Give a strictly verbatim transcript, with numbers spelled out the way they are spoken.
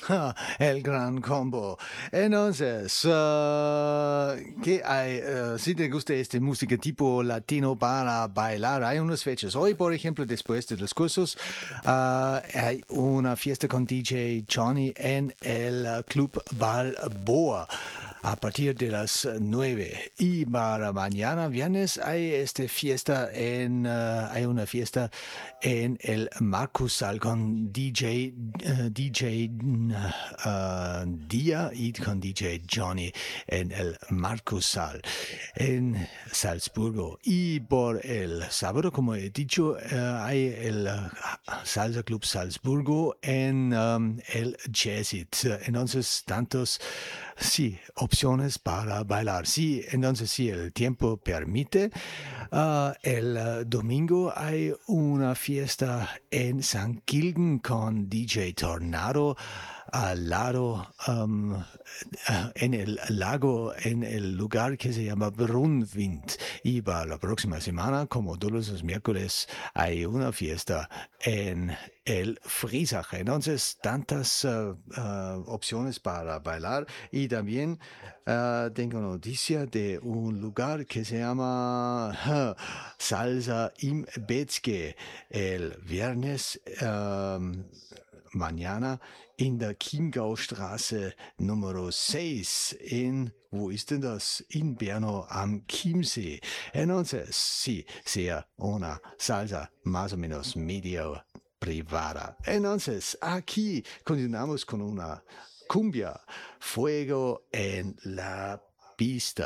El gran combo. Entonces, uh, ¿qué hay? Uh, si te gusta este música tipo latino para bailar, hay unas fechas. Hoy, por ejemplo, después de los cursos, uh, hay una fiesta con D J Johnny en el uh, Club Balboa a partir de las nueve. Y para mañana, viernes, hay esta fiesta en, uh, hay una fiesta en el Marcusal con D J, uh, D J uh, Dia y con D J Johnny en el Marcusal en Salzburgo. Y por el sábado, como he dicho, uh, hay el uh, Salsa Club Salzburgo en um, el Jazzit. Entonces, tantos, sí, opciones para bailar. Sí, entonces, si el tiempo permite, uh, el uh, domingo hay una fiesta en San Kilgen con D J Tornado al lado, um, uh, en el lago, en el lugar que se llama Brunwind. Y para la próxima semana, como todos los miércoles, hay una fiesta en el Friesach. Entonces, tantas uh, uh, opciones para bailar. Y también uh, tengo noticia de un lugar que se llama uh, Salsa im Betzke. El viernes um, mañana in der Chiemgaustraße Nummer seis in, wo ist denn das? In Brno am Chiemsee. Entonces, sí, sea una salsa más o menos medio privada. Entonces, aquí continuamos con una cumbia, fuego en la pista.